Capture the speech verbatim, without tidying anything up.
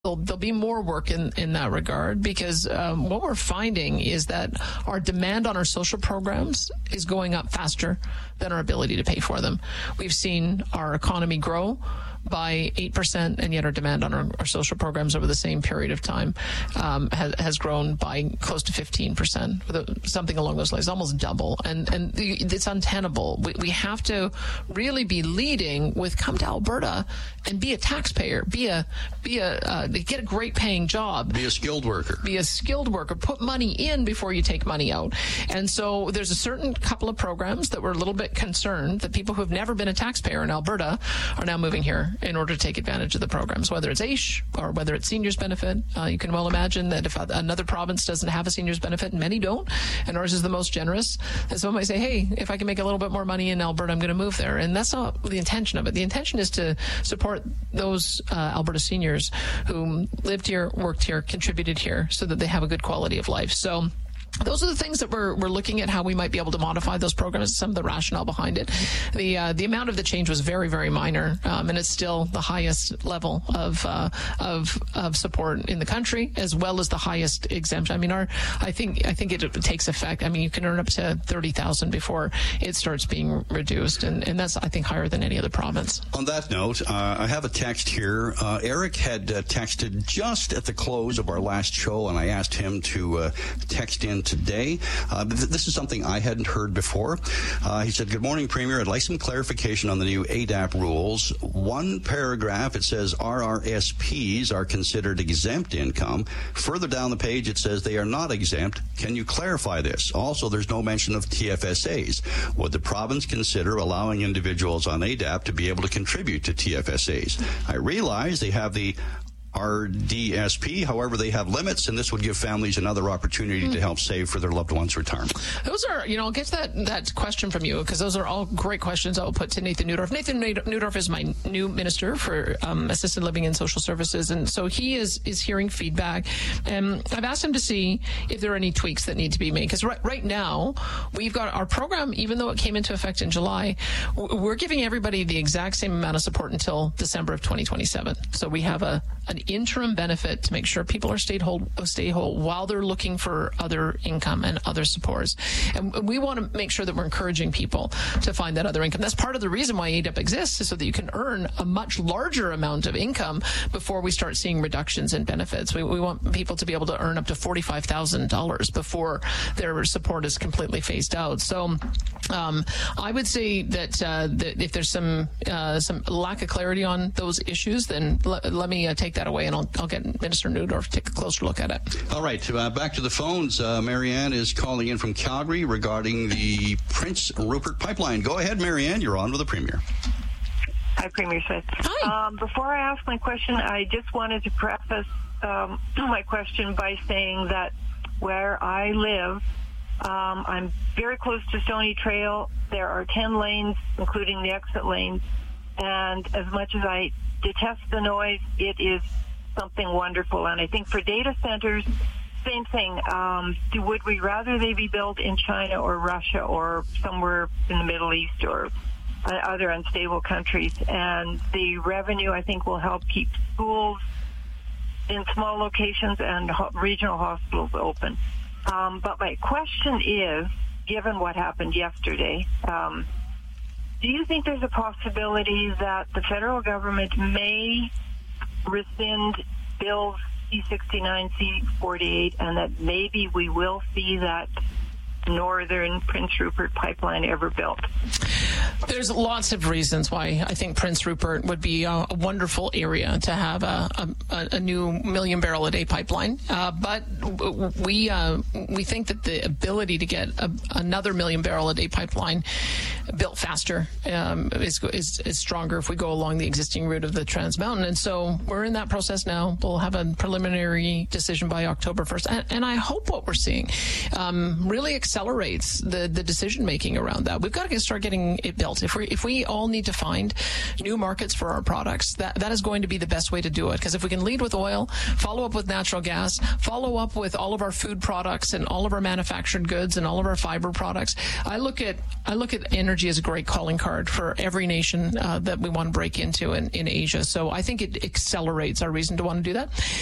There'll, there'll be more work in, in that regard because um, what we're finding is that our demand on our social programs is going up faster than our ability to pay for them. We've seen our economy grow by eight percent, and yet our demand on our, our social programs over the same period of time um, has, has grown by close to fifteen percent, something along those lines, almost double. And and the, it's untenable. We, we have to really be leading with come to Alberta and be a taxpayer, be a be a uh, get a great paying job, be a skilled worker, be a skilled worker, put money in before you take money out. And so there's a certain couple of programs that we're a little bit concerned that people who have never been a taxpayer in Alberta are now moving here in order to take advantage of the programs, whether it's A I S H or whether it's seniors benefit. Uh, you can well imagine that if another province doesn't have a seniors benefit, and many don't, and ours is the most generous, then someone might say, hey, if I can make a little bit more money in Alberta, I'm going to move there. And that's not the intention of it. The intention is to support those uh, Alberta seniors who lived here, worked here, contributed here so that they have a good quality of life. So those are the things that we're we're looking at, how we might be able to modify those programs, some of the rationale behind it. The uh, the amount of the change was very, very minor, um, and it's still the highest level of uh, of of support in the country, as well as the highest exemption. I mean, our I think I think it, it takes effect. I mean, you can earn up to thirty thousand before it starts being reduced, and, and that's I think higher than any other province. On that note, uh, I have a text here. Uh, Eric had uh, texted just at the close of our last show, and I asked him to uh, text in today. Uh, th- this is something I hadn't heard before. Uh, he said, good morning, Premier. I'd like some clarification on the new A D A P rules. One paragraph, it says R R S Ps are considered exempt income. Further down the page, it says they are not exempt. Can you clarify this? Also, there's no mention of T F S As. Would the province consider allowing individuals on A D A P to be able to contribute to T F S As? I realize they have the R D S P. However, they have limits, and this would give families another opportunity mm. to help save for their loved one's retirement. Those are, you know, I'll get to that, that question from you, because those are all great questions I will put to Nathan Neudorf. Nathan Neudorf is my new minister for um, assisted living and social services, and so he is, is hearing feedback. And I've asked him to see if there are any tweaks that need to be made, because right, right now, we've got our program, even though it came into effect in July, we're giving everybody the exact same amount of support until December of twenty twenty-seven. So we have a an interim benefit to make sure people are stayed whole, stay whole while they're looking for other income and other supports. And we want to make sure that we're encouraging people to find that other income. That's part of the reason why A D A P exists, is so that you can earn a much larger amount of income before we start seeing reductions in benefits. We, we want people to be able to earn up to forty-five thousand dollars before their support is completely phased out. So um, I would say that, uh, that if there's some uh, some lack of clarity on those issues, then l- let me uh, take that away, and I'll, I'll get Minister Neudorf to take a closer look at it. All right, uh, back to the phones. Uh, Marianne is calling in from Calgary regarding the Prince Rupert pipeline. Go ahead, Marianne. You're on with the Premier. Hi, Premier Smith. Hi. Um, before I ask my question, I just wanted to preface um, my question by saying that where I live, um, I'm very close to Stony Trail. There are ten lanes, including the exit lanes, and as much as I detest the noise, it is something wonderful. And I think for data centers, same thing. Um, do, would we rather they be built in China or Russia or somewhere in the Middle East or other unstable countries? And the revenue, I think, will help keep schools in small locations and ho- regional hospitals open. Um, but my question is, given what happened yesterday, um, do you think there's a possibility that the federal government may rescind Bills C sixty-nine, C forty-eight, and that maybe we will see that northern Prince Rupert pipeline ever built? There's lots of reasons why I think Prince Rupert would be a, a wonderful area to have a, a, a new million barrel a day pipeline. Uh, but we uh, we think that the ability to get a, another million barrel a day pipeline built faster um, is, is is stronger if we go along the existing route of the Trans Mountain. And so we're in that process now. We'll have a preliminary decision by October first. And, and I hope what we're seeing um, really accelerates the, the decision making around that. We've got to start getting it built. If we if we all need to find new markets for our products, that, that is going to be the best way to do it. Because if we can lead with oil, follow up with natural gas, follow up with all of our food products and all of our manufactured goods and all of our fiber products, I look at I look at energy as a great calling card for every nation uh, that we want to break into in, in Asia. So I think it accelerates our reason to want to do that.